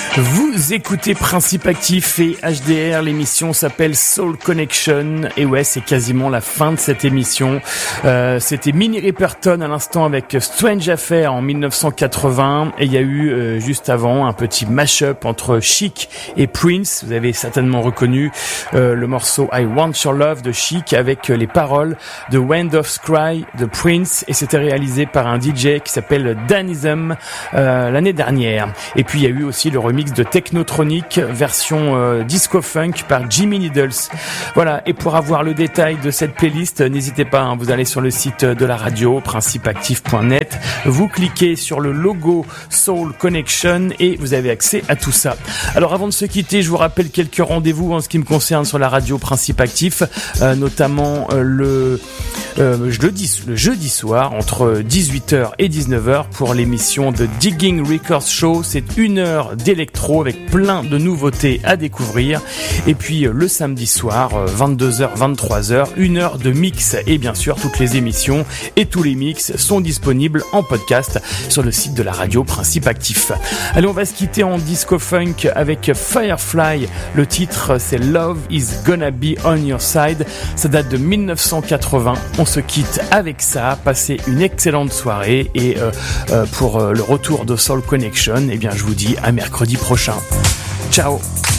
Vous écoutez Principe Actif et HDR, l'émission s'appelle Soul Connection, et ouais, c'est quasiment la fin de cette émission. C'était Minnie Riperton à l'instant avec Strange Affair en 1980, et il y a eu juste avant un petit mash-up entre Chic et Prince. Vous avez certainement reconnu le morceau I Want Your Love de Chic avec les paroles de Wind of Cry de Prince, et c'était réalisé par un DJ qui s'appelle Danism l'année dernière. Et puis il y a eu aussi le remix de Technotronic version disco funk par Jimmy Needles. Voilà, et pour avoir le détail de cette playlist, n'hésitez pas, vous allez sur le site de la radio principeactif.net, vous cliquez sur le logo Soul Connection et vous avez accès à tout ça. Alors avant de se quitter, je vous rappelle quelques rendez-vous en ce qui me concerne sur la radio Principe Actif, notamment le jeudi soir entre 18h et 19h pour l'émission de Digging Records Show. C'est 1 heure d'électro avec plein de nouveautés à découvrir. Et puis le samedi soir, 22h, 23h, 1 heure de mix. Et bien sûr, toutes les émissions et tous les mix sont disponibles en podcast sur le site de la radio Principe Actif. Allez, on va se quitter en disco funk avec Firefly. Le titre, c'est Love is Gonna Be On Your Side. Ça date de 1980. On se quitte avec ça. Passez une excellente soirée, et pour le retour de Soul Connection, eh bien, je vous dis à mercredi prochain. Ciao.